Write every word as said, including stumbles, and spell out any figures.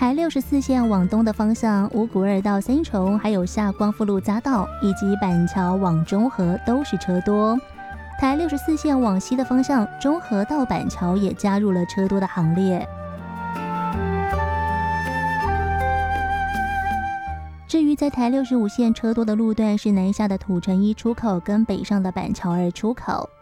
台六十四线往东的方向，五股二到三重，还有下光复路匝道以及板桥往中和都是车多。台六十四线往西的方向，中和到板桥也加入了车多的行列。至于在台六十五线车多的路段是南下的土城一出口跟北上的板桥二出口。